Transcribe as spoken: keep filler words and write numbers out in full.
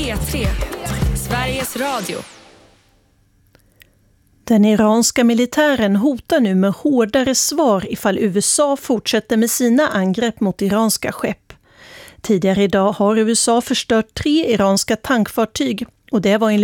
P tre, Sveriges Radio. Den iranska militären hotar nu med hårdare svar ifall U S A fortsätter med sina angrepp mot iranska skepp. Tidigare idag har U S A förstört tre iranska tankfartyg och det var enligt